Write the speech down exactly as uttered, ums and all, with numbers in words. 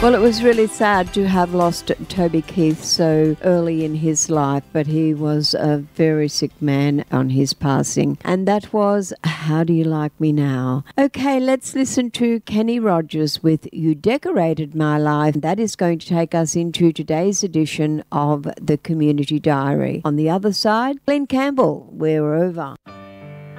Well, it was really sad to have lost Toby Keith so early in his life, but he was a very sick man on his passing. And that was How Do You Like Me Now? Okay, let's listen to Kenny Rogers with You Decorated My Life. That is going to take us into today's edition of the Community Diary. On the other side, Glenn Campbell, We're Over.